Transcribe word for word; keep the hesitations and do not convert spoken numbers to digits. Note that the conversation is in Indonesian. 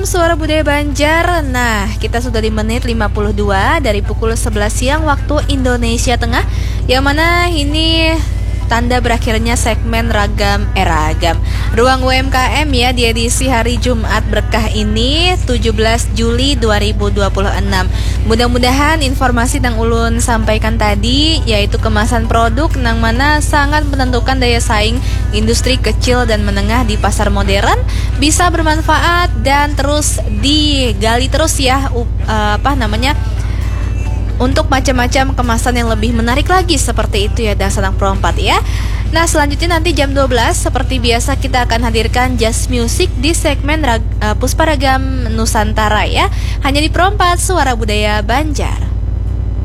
Suara Budaya Banjar. Nah, kita sudah di menit lima puluh dua dari pukul sebelas siang waktu Indonesia Tengah, yang mana ini tanda berakhirnya segmen ragam eh ragam Ruang U M K M ya di edisi hari Jumat berkah ini tujuh belas Juli dua ribu dua puluh enam. Mudah-mudahan informasi yang ulun sampaikan tadi, yaitu kemasan produk yang mana sangat menentukan daya saing industri kecil dan menengah di pasar modern, bisa bermanfaat dan terus digali terus ya uh, apa namanya untuk macam-macam kemasan yang lebih menarik lagi seperti itu ya dan Sanang Pro empat ya. Nah, selanjutnya nanti jam dua belas seperti biasa kita akan hadirkan Jazz Music di segmen Rag- uh, Puspa Ragam Nusantara ya. Hanya di Pro empat Suara Budaya Banjar.